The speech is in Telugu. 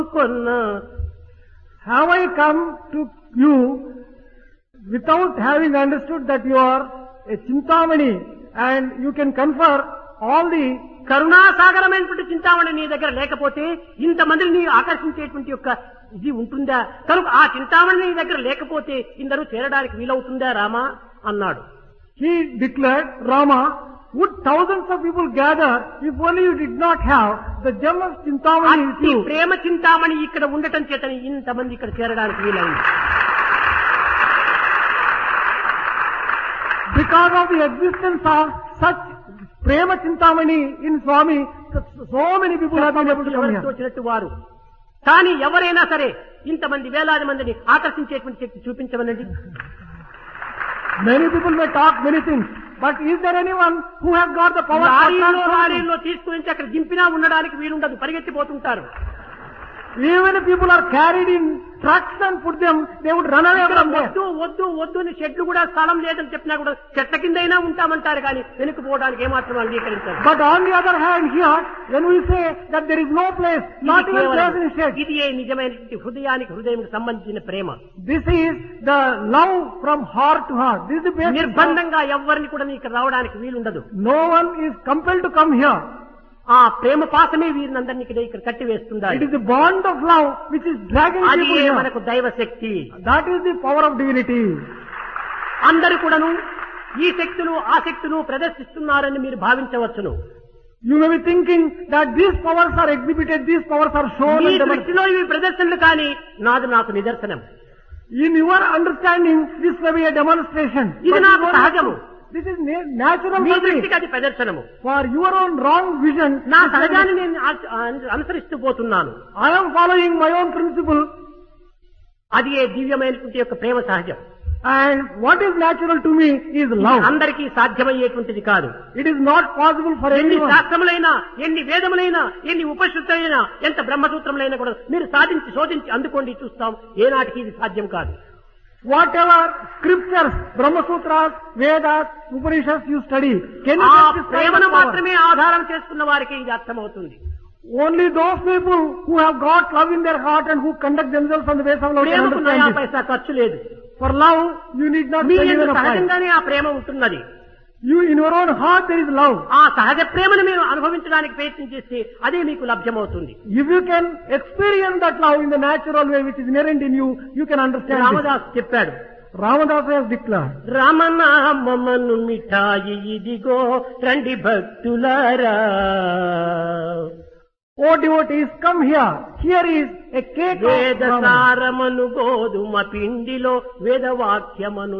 Have I come to you without having understood that you are a Chintamani and you can confer all the కరుణాసాగరమైనటువంటి Chintamani నీ దగ్గర లేకపోతే ఇంతమందిని నీ ఆకర్షించేటువంటి యొక్క ఇది ఉంటుందా? కనుక ఆ చింతామణి నీ దగ్గర లేకపోతే ఇందరూ చేరడానికి వీలవుతుందా రామా అన్నాడు. He declared, Rama, would thousands of people gather if only you did not have the gem of Chintamani with ఈ you? ప్రేమ చింతామణి ఇక్కడ ఉండటం చేతని ఇంతమంది ఇక్కడ చేరడానికి వీలైంది. Because of the existence of such Prema Chintamani in Swami, so many people have been able to come ఎవరికి here. వచ్చినట్టు వారు. కానీ ఎవరైనా సరే ఇంతమంది వేలాది మందిని ఆకర్షించేటువంటి శక్తి చూపించమనండి. Many people may talk many things, but is there anyone who has got the power? లారీల్లో తీసుకుని అక్కడ దింపినా ఉండడానికి వీలుండదు, పరిగెత్తిపోతుంటారు. Even if people are carried in trucks and put them, they would run away from there. వద్దు వద్దు వద్దు అని షెడ్లు కూడా స్థలం లేదని చెప్పినా కూడా చెట్ల కిందైనా ఉంటామంటారు కానీ వెనుకపోవడానికి ఏమాత్రం అంగీకరించారు. But on the other hand here, when we say that there is no place, not even place in shed, ఇది నిజమైనటువంటి హృదయానికి హృదయం సంబంధించిన ప్రేమ. this is the love from heart to heart. This is the basic. నిర్బంధంగా ఎవరిని కూడా ఇక్కడ రావడానికి వీలుండదు. No one is compelled to come here. ఆ ప్రేమ పాసమే వీరినందరినీ ఇక్కడ కట్టి వేస్తుందా? It is the bond of love which is dragging అది people here. మనకు దైవ శక్తి. That is the power of divinity. అందరూ కూడాను ఈ శక్తులు ఆ శక్తులు ప్రదర్శిస్తున్నారని మీరు భావించవచ్చును. You may be thinking that these powers are exhibited, these powers are shown. Me and demonstrated. దృష్టిలో ఇవి ప్రదర్శనలు కానీ నాకు నిదర్శనం. In your understanding, this may be a demonstration. ఇది But నాకు you are- సహజము. This is natural me for me. దృష్టికి అది ప్రదర్శనము. For your own wrong vision, నా సహజాన్ని నేను అనుసరిస్తూ పోతున్నాను. I am following my own principle. అది దివ్యమైనటువంటి యొక్క ప్రేమ సహజం. And what is natural to me is love. అందరికీ సాధ్యమయ్యేటువంటిది కాదు. It is not possible for ఎన్ని anyone. శాస్త్రములైనా, ఎన్ని వేదములైనా, ఎన్ని ఉపనిషత్తులైనా, ఎంత బ్రహ్మసూత్రములైనా కూడా మీరు శోధించి అందుకోండి చూస్తాం. ఏనాటికి ఇది సాధ్యం కాదు. Whatever scriptures, Brahma Sutras, Vedas, Upanishads you study, can you ఆ get this kind ప్రేమను of power? మాత్రమే ఆధారం చేసుకున్న వారికి ఇది అర్థమవుతుంది. Only those people who have got love in their heart and who conduct themselves on the basis of love can ప్రేమకు నయా understand this. పైసా ఖర్చు లేదు. For love, you need not me spend యందు even a price. సహజంగానే ఆ ప్రేమ ఉంటున్నది. You, in your own heart, there is love. ఆ సహజ ప్రేమను మీరు అనుభవించడానికి ప్రయత్నం చేస్తే అదే మీకు లభ్యమవుతుంది. If you can experience that love in the natural way which is inherent in you, you can understand this. Ramdas చెప్పాడు, Ramadas has declared, రామనామమును మిఠాయి ఇదిగో రండి భక్తులారా. O devotees, come here. Here is a cake of వేద Rama. సారమను గోధుమ పిండిలో వేదవాక్యమను